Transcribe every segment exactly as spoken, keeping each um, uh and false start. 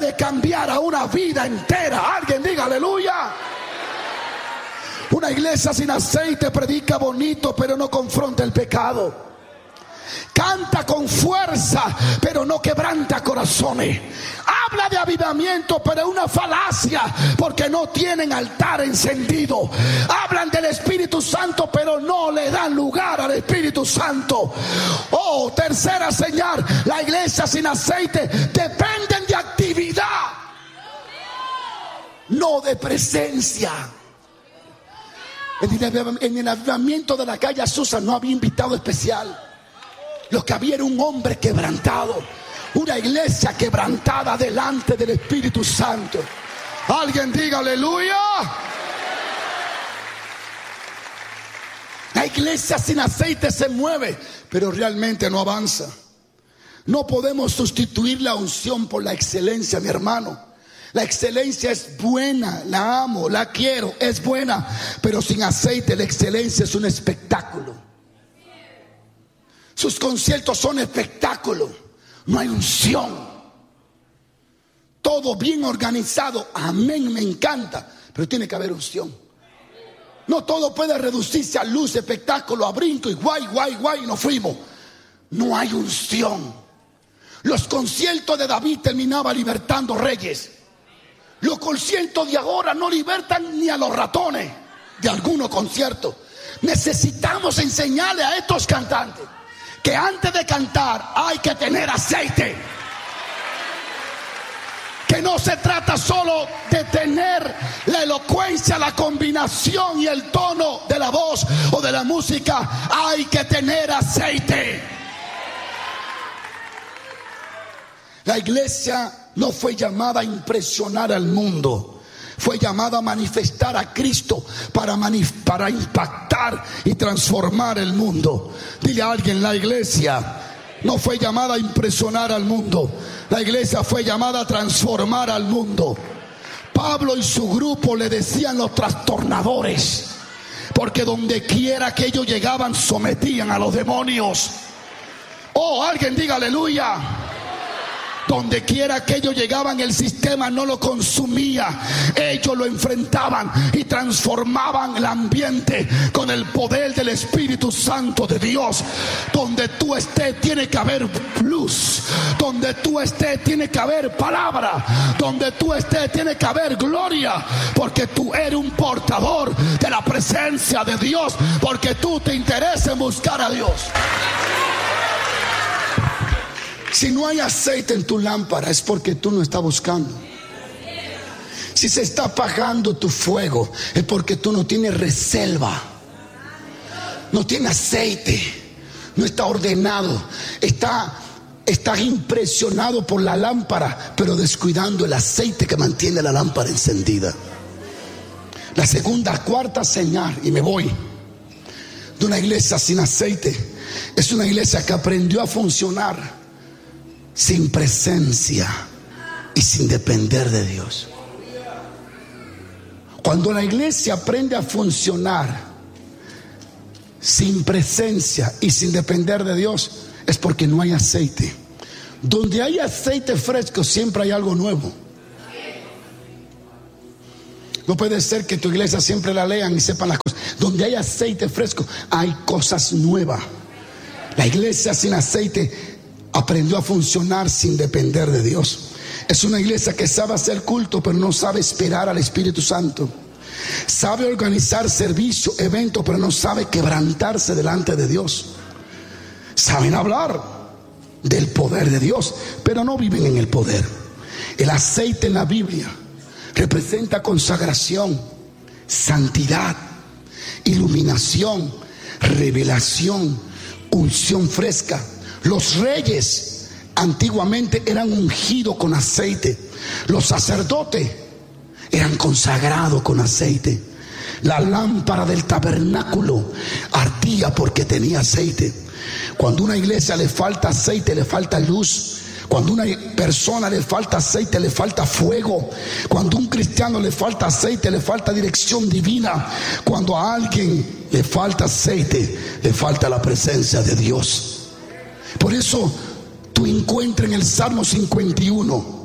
puede cambiar a una vida entera. Alguien diga aleluya. Una iglesia sin aceite predica bonito, pero no confronta el pecado. Canta con fuerza, pero no quebranta corazones. Habla de avivamiento, pero es una falacia, porque no tienen altar encendido. Hablan del Espíritu Santo, pero no le dan lugar al Espíritu Santo. Oh, tercera señal: la iglesia sin aceite dependen de actividad, no de presencia. En el avivamiento de la calle Azusa no había invitado especial. Lo que había era un hombre quebrantado, una iglesia quebrantada delante del Espíritu Santo. Alguien diga aleluya. La iglesia sin aceite se mueve, pero realmente no avanza. No podemos sustituir la unción por la excelencia, mi hermano. La excelencia es buena, la amo, la quiero, es buena, pero sin aceite la excelencia es un espectáculo. Sus conciertos son espectáculos, no hay unción. Todo bien organizado, amén, me encanta, pero tiene que haber unción. No todo puede reducirse a luz, espectáculo, a brinco y guay, guay, guay, y nos fuimos. No hay unción. Los conciertos de David terminaban libertando reyes. Los conciertos de ahora no libertan ni a los ratones de algunos conciertos. Necesitamos enseñarle a estos cantantes que antes de cantar hay que tener aceite. Que no se trata solo de tener la elocuencia, la combinación y el tono de la voz o de la música. Hay que tener aceite. La iglesia no fue llamada a impresionar al mundo. Fue llamada a manifestar a Cristo para, manif- para impactar y transformar el mundo. Dile a alguien: la iglesia no fue llamada a impresionar al mundo. La iglesia fue llamada a transformar al mundo. Pablo y su grupo le decían los trastornadores, porque donde quiera que ellos llegaban sometían a los demonios. Oh, alguien diga aleluya. Donde quiera que ellos llegaban, el sistema no lo consumía. Ellos lo enfrentaban y transformaban el ambiente con el poder del Espíritu Santo de Dios. Donde tú estés tiene que haber luz. Donde tú estés tiene que haber palabra. Donde tú estés tiene que haber gloria. Porque tú eres un portador de la presencia de Dios. Porque tú te interesa en buscar a Dios. Si no hay aceite en tu lámpara es porque tú no estás buscando. Si se está apagando tu fuego es porque tú no tienes reserva. No tienes aceite. No está ordenado. Está, estás impresionado por la lámpara, pero descuidando el aceite que mantiene la lámpara encendida. La segunda, cuarta señal, y me voy, de una iglesia sin aceite es una iglesia que aprendió a funcionar sin presencia y sin depender de Dios. Cuando la iglesia aprende a funcionar sin presencia y sin depender de Dios, es porque no hay aceite. Donde hay aceite fresco siempre hay algo nuevo. No puede ser que tu iglesia siempre la lean y sepan las cosas. Donde hay aceite fresco hay cosas nuevas. La iglesia sin aceite aprendió a funcionar sin depender de Dios. Es una iglesia que sabe hacer culto, pero no sabe esperar al Espíritu Santo. Sabe organizar servicio, evento, pero no sabe quebrantarse delante de Dios. Saben hablar del poder de Dios, pero no viven en el poder. El aceite en la Biblia representa consagración, santidad, iluminación, revelación, unción fresca. Los reyes antiguamente eran ungidos con aceite. Los sacerdotes eran consagrados con aceite. La lámpara del tabernáculo ardía porque tenía aceite. Cuando a una iglesia le falta aceite, le falta luz. Cuando a una persona le falta aceite, le falta fuego. Cuando a un cristiano le falta aceite, le falta dirección divina. Cuando a alguien le falta aceite, le falta la presencia de Dios. Por eso tú encuentras en el Salmo cincuenta y uno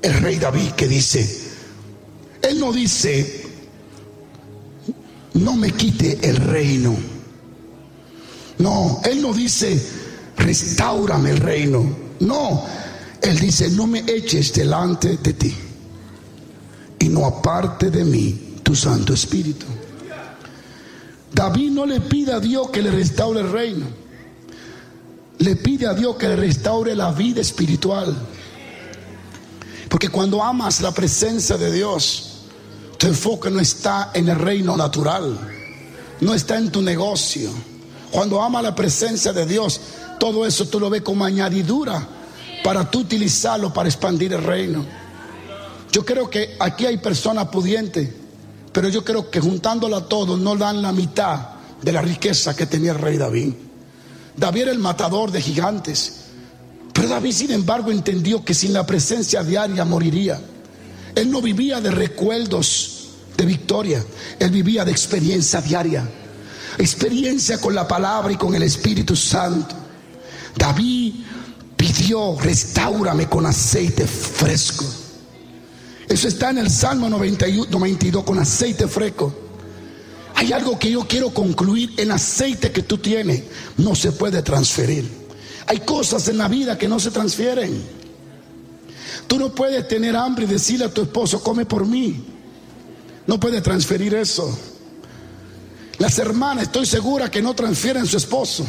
el rey David, que dice, él no dice, no me quite el reino. No, él no dice, restáurame el reino. No, él dice, no me eches delante de ti y no aparte de mí tu Santo Espíritu. David no le pide a Dios que le restaure el reino, le pide a Dios que le restaure la vida espiritual. Porque cuando amas la presencia de Dios, tu enfoque no está en el reino natural, no está en tu negocio. Cuando amas la presencia de Dios, todo eso tú lo ves como añadidura para tú utilizarlo para expandir el reino. Yo creo que aquí hay personas pudientes, pero yo creo que juntándola todo no dan la mitad de la riqueza que tenía el rey David. David era el matador de gigantes, pero David sin embargo entendió que sin la presencia diaria moriría. Él no vivía de recuerdos de victoria, él vivía de experiencia diaria, experiencia con la palabra y con el Espíritu Santo. David pidió, restáurame con aceite fresco. Eso está en el Salmo noventa y dos, con aceite fresco. Hay algo que yo quiero concluir: el aceite que tú tienes no se puede transferir. Hay cosas en la vida que no se transfieren. Tú no puedes tener hambre y decirle a tu esposo, come por mí. No puedes transferir eso. Las hermanas, estoy segura que no transfieren su esposo.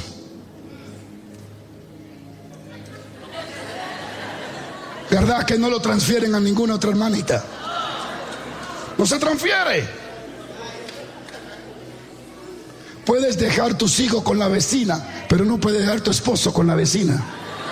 ¿Verdad que no lo transfieren a ninguna otra hermanita? No se transfiere. Puedes dejar tus hijos con la vecina, pero no puedes dejar tu esposo con la vecina.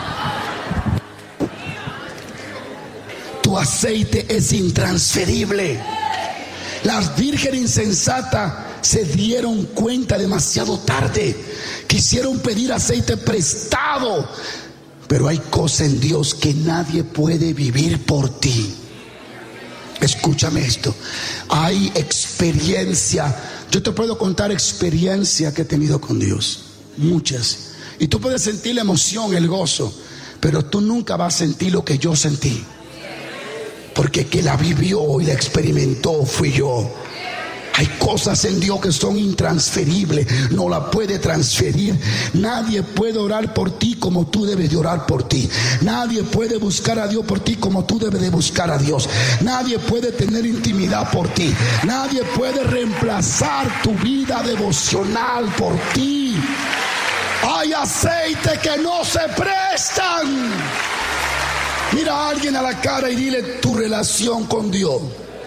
Tu aceite es intransferible. Las vírgenes insensatas se dieron cuenta demasiado tarde. Quisieron pedir aceite prestado. Pero hay cosas en Dios que nadie puede vivir por ti. Escúchame esto. Hay experiencia. Yo te puedo contar experiencia que he tenido con Dios. Muchas. Y tú puedes sentir la emoción, el gozo, pero tú nunca vas a sentir lo que yo sentí. Porque que la vivió y la experimentó fui yo. Hay cosas en Dios que son intransferibles, no la puede transferir. Nadie puede orar por ti como tú debes de orar por ti. Nadie puede buscar a Dios por ti como tú debes de buscar a Dios. Nadie puede tener intimidad por ti. Nadie puede reemplazar tu vida devocional por ti. Hay aceite que no se prestan. Mira a alguien a la cara y dile: tu relación con Dios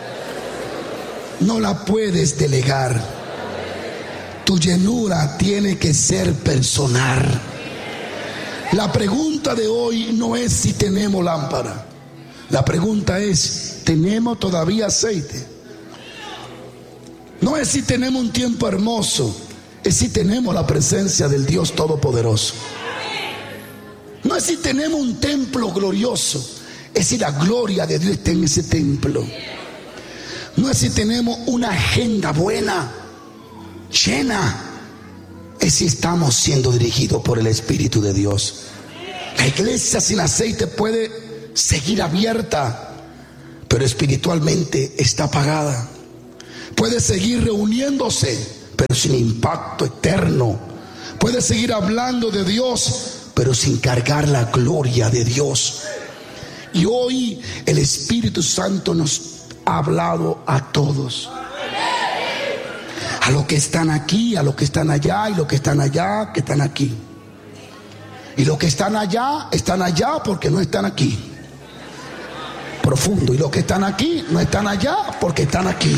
no la puedes delegar. Tu llenura tiene que ser personal. La pregunta de hoy no es si tenemos lámpara. La pregunta es: ¿tenemos todavía aceite? No es si tenemos un tiempo hermoso, es si tenemos la presencia del Dios Todopoderoso. No es si tenemos un templo glorioso, es si la gloria de Dios está en ese templo. No es si tenemos una agenda buena, llena, es si estamos siendo dirigidos por el Espíritu de Dios. La iglesia sin aceite puede seguir abierta, pero espiritualmente está apagada. Puede seguir reuniéndose, pero sin impacto eterno. Puede seguir hablando de Dios, pero sin cargar la gloria de Dios. Y hoy el Espíritu Santo nos ha hablado a todos, a los que están aquí, a los que están allá, y los que están allá, que están aquí. Y los que están allá, están allá porque no están aquí. Profundo. Y los que están aquí, no están allá porque están aquí.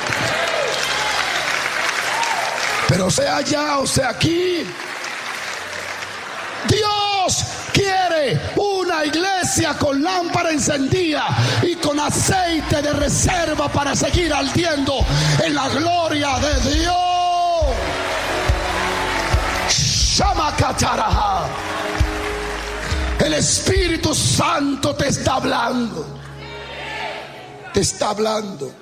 Pero sea allá o sea aquí, Dios quiere una iglesia con lámpara encendida y con aceite de reserva para seguir ardiendo en la gloria de Dios. Shamakataraha. El Espíritu Santo te está hablando. Te está hablando.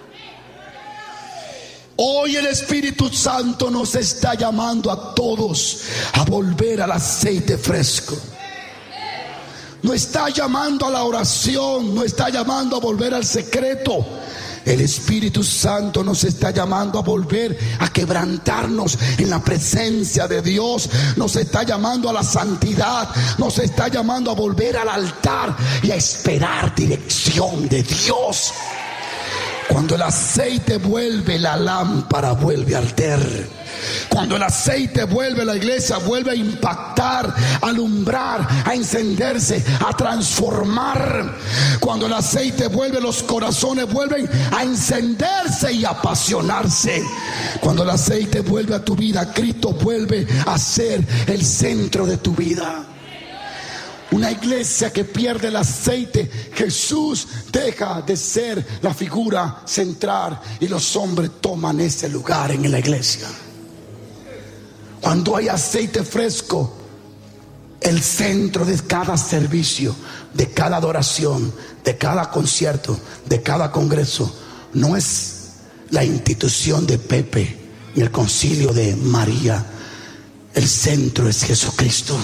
Hoy el Espíritu Santo nos está llamando a todos a volver al aceite fresco. no está llamando a la oración, no está llamando a volver al secreto. El Espíritu Santo nos está llamando a volver a quebrantarnos en la presencia de Dios. Nos está llamando a la santidad. Nos está llamando a volver al altar y a esperar dirección de Dios. Cuando el aceite vuelve, la lámpara vuelve a arder. Cuando el aceite vuelve, la iglesia vuelve a impactar, a alumbrar, a encenderse, a transformar. Cuando el aceite vuelve, los corazones vuelven a encenderse y a apasionarse. Cuando el aceite vuelve a tu vida, Cristo vuelve a ser el centro de tu vida. Una iglesia que pierde el aceite, Jesús deja de ser la figura central y los hombres toman ese lugar en la iglesia. Cuando hay aceite fresco, el centro de cada servicio, de cada adoración, de cada concierto, de cada congreso, no es la institución de Pepe ni el concilio de María. El centro es Jesucristo.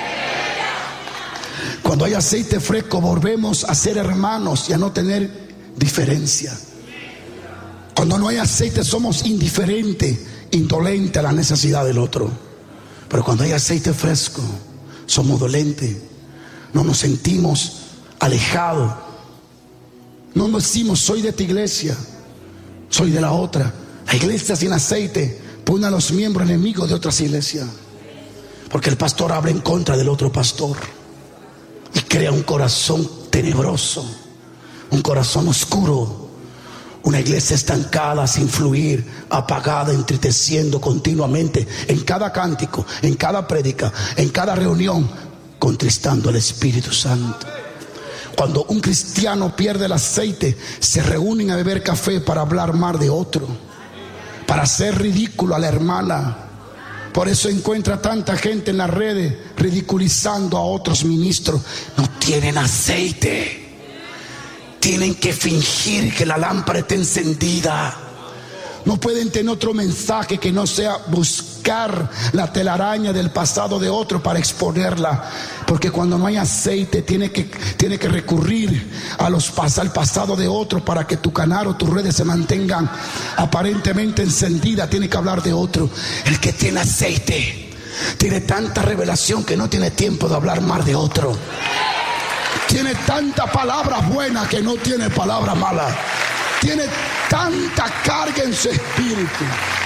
Cuando hay aceite fresco, volvemos a ser hermanos y a no tener diferencia. Cuando no hay aceite, somos indiferentes, indolentes a la necesidad del otro. Pero cuando hay aceite fresco, somos dolentes. No nos sentimos alejados. No nos decimos, soy de esta iglesia, soy de la otra. La iglesia sin aceite pone a los miembros enemigos de otras iglesias, porque el pastor habla en contra del otro pastor y crea un corazón tenebroso, un corazón oscuro. Una iglesia estancada, sin fluir, apagada, entristeciendo continuamente, en cada cántico, en cada prédica, en cada reunión, contristando al Espíritu Santo. Cuando un cristiano pierde el aceite, se reúnen a beber café para hablar mal de otro, para hacer ridículo a la hermana. Por eso encuentra tanta gente en las redes ridiculizando a otros ministros. No tienen aceite. Tienen que fingir que la lámpara está encendida. No pueden tener otro mensaje que no sea buscar la telaraña del pasado de otro para exponerla. Porque cuando no hay aceite, tiene que, tiene que recurrir a los, al pasado de otro para que tu canal o tus redes se mantengan aparentemente encendidas. Tiene que hablar de otro. El que tiene aceite tiene tanta revelación que no tiene tiempo de hablar mal de otro. Tiene tanta palabra buena que no tiene palabra mala. Tiene tanta carga en su espíritu.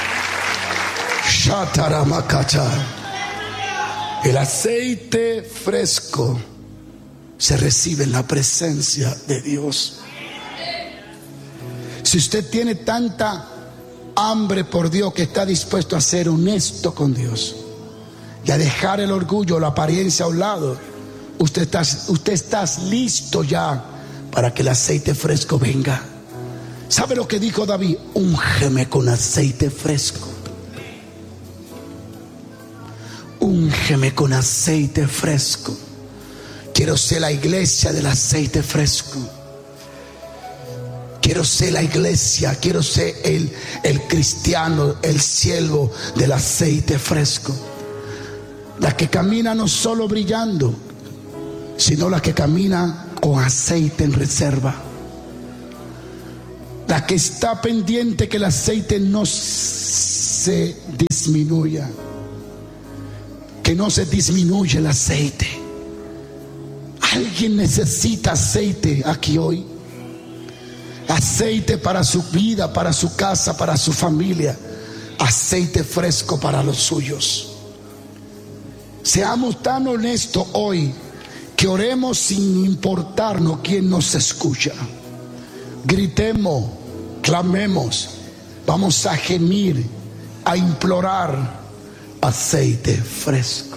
Shataramakacha. El aceite fresco se recibe en la presencia de Dios. Si usted tiene tanta hambre por Dios que está dispuesto a ser honesto con Dios y a dejar el orgullo, la apariencia a un lado, Usted está, usted está listo ya para que el aceite fresco venga. ¿Sabe lo que dijo David? Úngeme con aceite fresco. Úngeme con aceite fresco. Quiero ser la iglesia del aceite fresco. Quiero ser la iglesia, quiero ser el, el cristiano, el siervo del aceite fresco. La que camina no solo brillando, sino la que camina con aceite en reserva. La que está pendiente que el aceite no se disminuya, que no se disminuya el aceite. Alguien necesita aceite aquí hoy. Aceite para su vida, para su casa, para su familia. Aceite fresco para los suyos. Seamos tan honestos hoy que oremos sin importarnos quién nos escucha. Gritemos, clamemos, vamos a gemir, a implorar aceite fresco.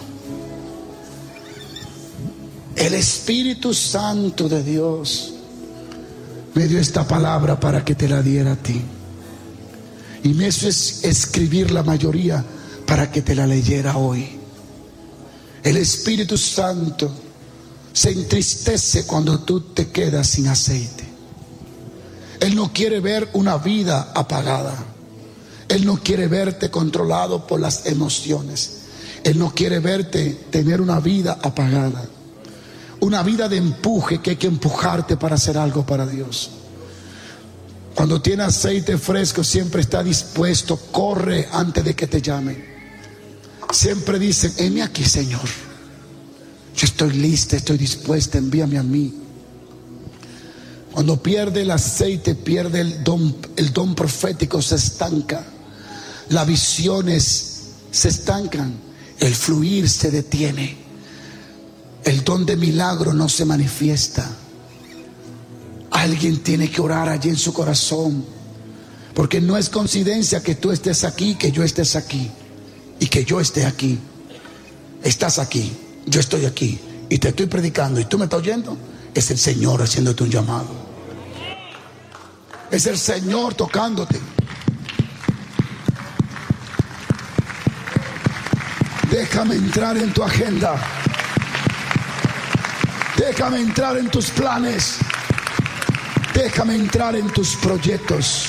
El Espíritu Santo de Dios me dio esta palabra para que te la diera a ti. Y me hizo es escribir la mayoría para que te la leyera hoy. El Espíritu Santo se entristece cuando tú te quedas sin aceite. Él no quiere ver una vida apagada. Él no quiere verte controlado por las emociones. Él no quiere verte tener una vida apagada. una vida de empuje, que hay que empujarte para hacer algo para Dios. Cuando tiene aceite fresco, siempre está dispuesto, corre antes de que te llamen. Siempre dicen, heme aquí, Señor. Yo estoy lista, estoy dispuesta, envíame a mí. Cuando pierde el aceite, pierde el don, el don profético, se estanca. Las visiones se estancan, el fluir se detiene, el don de milagro no se manifiesta. Alguien tiene que orar allí en su corazón, porque no es coincidencia que tú estés aquí, que yo estés aquí y que yo esté aquí. Estás aquí, yo estoy aquí y te estoy predicando y tú me estás oyendo. Es el Señor haciéndote un llamado, es el Señor tocándote. Déjame entrar en tu agenda, déjame entrar en tus planes, déjame entrar en tus proyectos.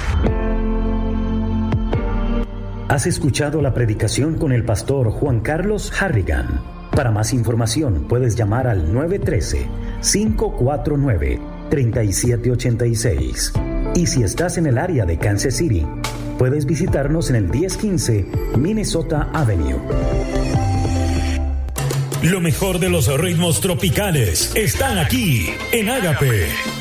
Has escuchado la predicación con el pastor Juan Carlos Harrigan. Para más información puedes llamar al nueve uno tres, cinco cuatro nueve, tres siete ocho seis. Y si estás en el área de Kansas City, puedes visitarnos en el diez quince Minnesota Avenue. Lo mejor de los ritmos tropicales están aquí en Ágape.